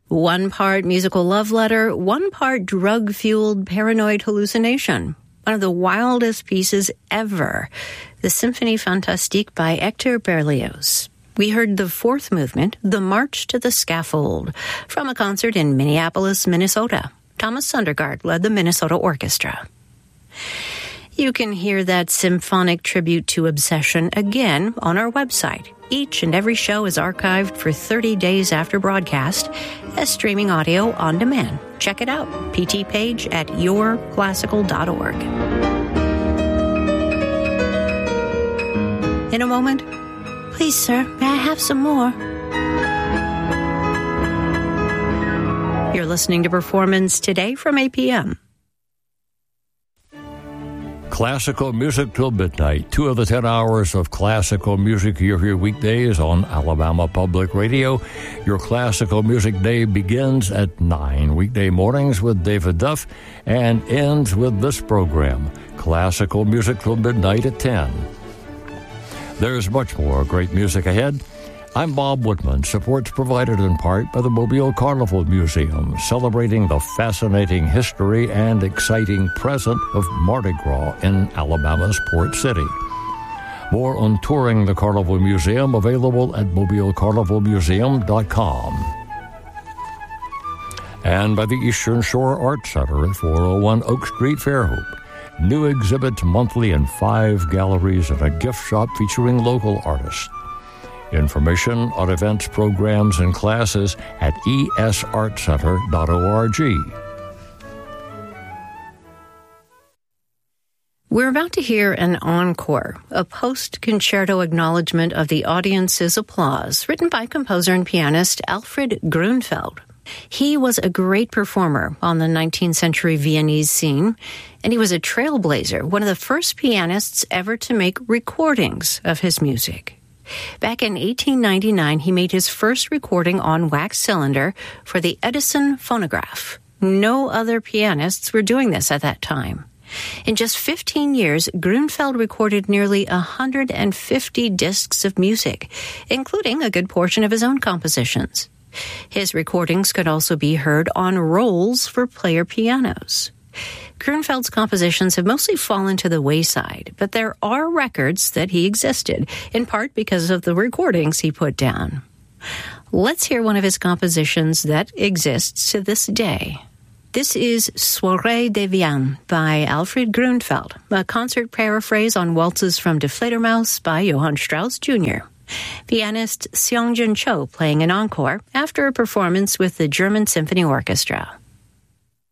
1 part musical love letter, 1 part drug-fueled paranoid hallucination. One of the wildest pieces ever, the Symphonie Fantastique by Hector Berlioz. We heard the 4th movement, The March to the Scaffold, from a concert in Minneapolis, Minnesota. Thomas Sundergaard led the Minnesota Orchestra. You can hear that symphonic tribute to Obsession again on our website. Each and every show is archived for 30 days after broadcast as streaming audio on demand. Check it out, PT page at yourclassical.org. In a moment, please, sir, may I have some more? You're listening to Performance Today from APM. Classical music till midnight. 2 of the 10 hours of classical music you hear weekdays on Alabama Public Radio. Your classical music day begins at 9 weekday mornings with David Duff and ends with this program, Classical Music till midnight at 10. There's much more great music ahead. I'm Bob Woodman. Support's provided in part by the Mobile Carnival Museum, celebrating the fascinating history and exciting present of Mardi Gras in Alabama's Port City. More on touring the Carnival Museum available at mobilecarnivalmuseum.com. And by the Eastern Shore Arts Center at 401 Oak Street, Fairhope. New exhibits monthly in 5 galleries and a gift shop featuring local artists. Information on events, programs, and classes at esartcenter.org. We're about to hear an encore, a post-concerto acknowledgement of the audience's applause, written by composer and pianist Alfred Grunfeld. He was a great performer on the 19th century Viennese scene, and he was a trailblazer, one of the first pianists ever to make recordings of his music. Back in 1899, he made his first recording on wax cylinder for the Edison phonograph. No other pianists were doing this at that time. In just 15 years, Grunfeld recorded nearly 150 discs of music, including a good portion of his own compositions. His recordings could also be heard on rolls for player pianos. Grunfeld's compositions have mostly fallen to the wayside, but there are records that he existed, in part because of the recordings he put down. Let's hear one of his compositions that exists to this day. This is Soirée de Vienne by Alfred Grunfeld, a concert paraphrase on waltzes from Die Fledermaus by Johann Strauss Jr. Pianist Seong-Jun Cho playing an encore after a performance with the German Symphony Orchestra.